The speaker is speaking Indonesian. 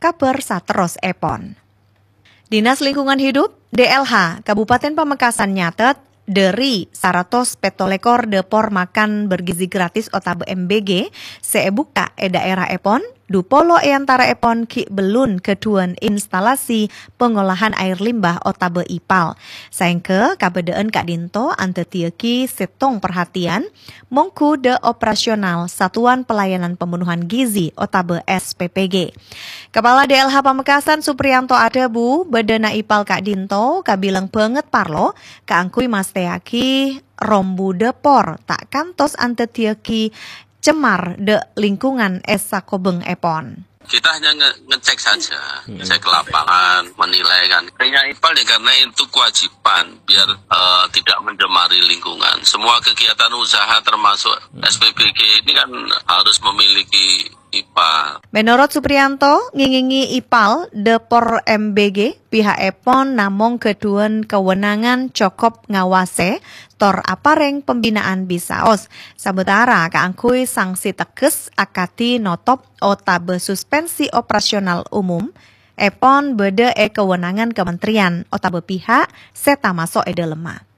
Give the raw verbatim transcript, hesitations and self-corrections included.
kabar sateros epon. Dinas Lingkungan Hidup D L H Kabupaten Pamekasan nyatet dari seratus petolekor depor makan bergizi gratis otabe M B G seebuka e daerah epon dupolo e antara epon ki belun keduan instalasi pengolahan air limbah otabe ipal. Saengke kabedeen Kak Dinto antetieki setong perhatian mongku de operasional Satuan Pelayanan Pemenuhan Gizi otabe S P P G. Kepala D L H Pamekasan Supriyanto Adebu bedena ipal Kak Dinto kabilang banget parlo kaangkui mas teaki rombu depor tak kantos antetieki cemar de lingkungan esa kobeng epon. Kita hanya nge ngecek saja, ngecek lapangan, menilai kan. Kayaknya ipal ya karena itu kewajiban biar uh, tidak mencemari lingkungan. Semua kegiatan usaha termasuk S P P G ini kan harus memiliki ipal. Menurut Supriyanto, ngingingi ipal depor M B G pihak epon namong keduan kewenangan cokop ngawase tor apareng pembinaan bisaos. Sabetara kaangkui sanksi tekes akati notop otabe suspensi operasional umum epon bede e kewenangan kementerian otabe pihak seta masuk ede lemah.